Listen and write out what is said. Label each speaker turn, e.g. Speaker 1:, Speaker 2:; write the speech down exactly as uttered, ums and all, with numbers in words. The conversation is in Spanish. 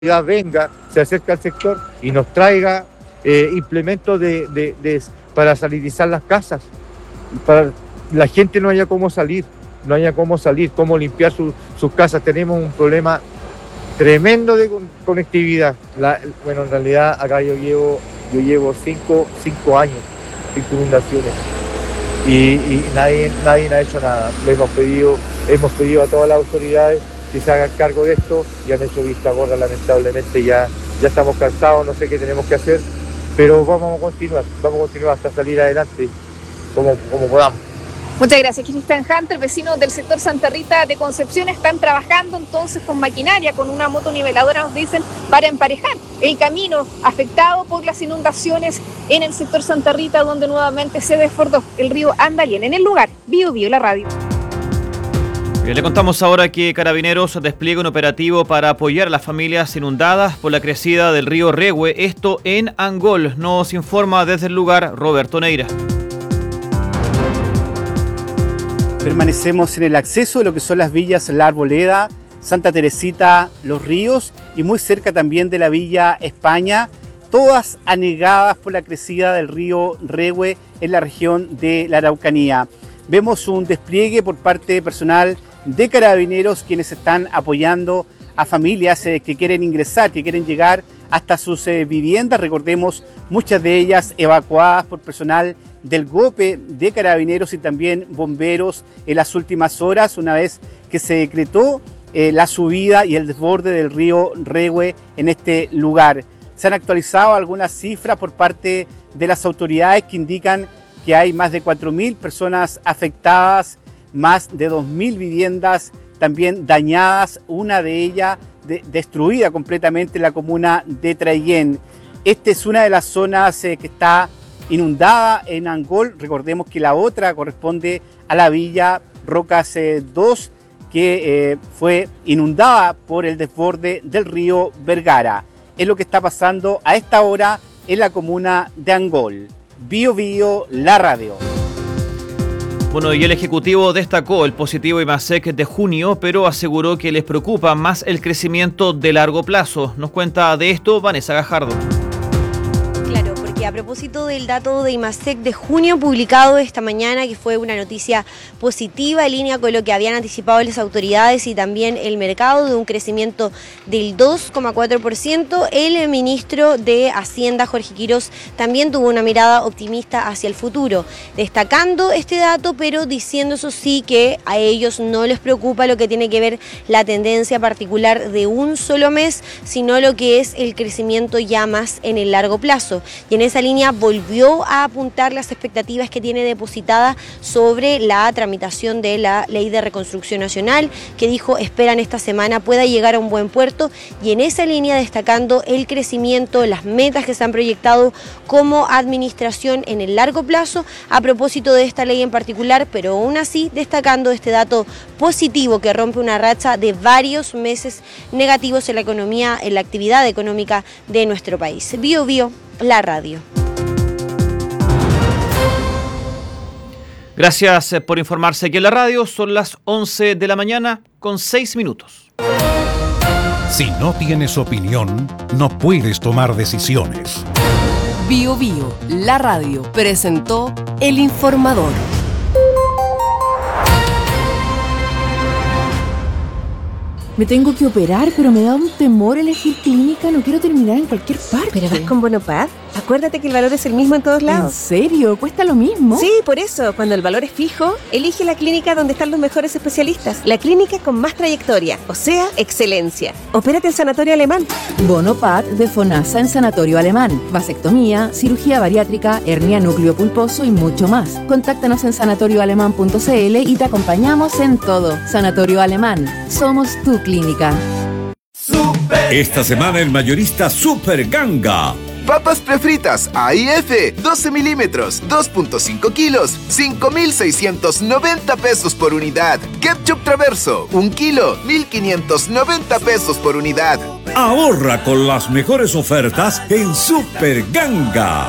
Speaker 1: venga, se acerque al sector y nos traiga eh, implementos de, de, de, para salinizar las casas, para la gente no haya cómo salir, no haya cómo salir, cómo limpiar su, sus casas. Tenemos un problema tremendo de con, conectividad. La, bueno, en realidad acá yo llevo, yo llevo cinco, cinco años sin inundaciones y, y nadie, nadie ha hecho nada. Le hemos pedido, hemos pedido a todas las autoridades que se hagan cargo de esto y han hecho vista gorda, lamentablemente. Ya, ya estamos cansados, no sé qué tenemos que hacer, pero vamos a continuar, vamos a continuar hasta salir adelante como, como podamos.
Speaker 2: Muchas gracias, Cristian Hunter. Vecinos del sector Santa Rita de Concepción están trabajando entonces con maquinaria, con una motoniveladora, nos dicen, para emparejar el camino afectado por las inundaciones en el sector Santa Rita, donde nuevamente se desbordó el río Andalién. En el lugar, Bio Bio, la radio.
Speaker 3: Bien, le contamos ahora que Carabineros despliega un operativo para apoyar a las familias inundadas por la crecida del río Rehue, esto en Angol. Nos informa desde el lugar Roberto Neira.
Speaker 4: Permanecemos en el acceso de lo que son las villas La Arboleda, Santa Teresita, Los Ríos y muy cerca también de la Villa España, todas anegadas por la crecida del río Rehue en la región de la Araucanía. Vemos un despliegue por parte de personal de Carabineros, quienes están apoyando a familias eh, que quieren ingresar, que quieren llegar hasta sus eh, viviendas. Recordemos, muchas de ellas evacuadas por personal del GOPE, de Carabineros y también bomberos en las últimas horas, una vez que se decretó eh, la subida y el desborde del río Rehue en este lugar. Se han actualizado algunas cifras por parte de las autoridades que indican que hay más de cuatro mil personas afectadas, más de dos mil viviendas también dañadas, una de ellas de, destruida completamente en la comuna de Traiguén. Esta es una de las zonas eh, que está inundada en Angol. Recordemos que la otra corresponde a la villa Rocas eh, dos, que eh, fue inundada por el desborde del río Vergara. Es lo que está pasando a esta hora en la comuna de Angol. Bio Bio, la radio.
Speaker 3: Bueno, y el Ejecutivo destacó el positivo IMASEC de junio, pero aseguró que les preocupa más el crecimiento de largo plazo. Nos cuenta de esto Vanessa Gajardo.
Speaker 5: Claro, porque a propósito del dato de IMASEC de junio publicado esta mañana, que fue una noticia positiva en línea con lo que habían anticipado las autoridades y también el mercado, de un crecimiento del dos coma cuatro por ciento, el ministro de Hacienda, Jorge Quirós, también tuvo una mirada optimista hacia el futuro, destacando este dato, pero diciendo eso sí que a ellos no les preocupa lo que tiene que ver la tendencia particular de un solo mes, sino lo que es el crecimiento ya más en el largo plazo. Y en esa línea volvió a apuntar las expectativas que tiene depositada sobre la tramitación de la Ley de Reconstrucción Nacional, que dijo esperan esta semana pueda llegar a un buen puerto, y en esa línea destacando el crecimiento, las metas que se han proyectado como administración en el largo plazo a propósito de esta ley en particular, pero aún así destacando este dato positivo que rompe una racha de varios meses negativos en la economía, en la actividad económica de nuestro país. Bio Bio, la radio.
Speaker 3: Gracias por informarse aquí en la radio. Son las once de la mañana con seis minutos.
Speaker 6: Si no tienes opinión, no puedes tomar decisiones.
Speaker 7: Bio Bio, la radio, presentó El Informador.
Speaker 8: Me tengo que operar, pero me da un temor elegir clínica. No quiero terminar en cualquier parte.
Speaker 9: ¿Pero vas con Bonopad? Acuérdate que el valor es el mismo en todos lados.
Speaker 8: ¿En serio? ¿Cuesta lo mismo?
Speaker 9: Sí, por eso. Cuando el valor es fijo, elige la clínica donde están los mejores especialistas. La clínica con más trayectoria, o sea, excelencia. Opérate en Sanatorio Alemán.
Speaker 8: Bonopad de FONASA en Sanatorio Alemán. Vasectomía, cirugía bariátrica, hernia núcleo pulposo y mucho más. Contáctanos en sanatorio alemán punto c l y te acompañamos en todo. Sanatorio Alemán. Somos tu clínica.
Speaker 6: Esta semana el mayorista Super Ganga.
Speaker 10: Papas prefritas A I F, doce milímetros, dos punto cinco kilos, cinco mil seiscientos noventa pesos por unidad. Ketchup Traverso, un kilo, mil quinientos noventa pesos por unidad.
Speaker 6: Ahorra con las mejores ofertas en Super Ganga.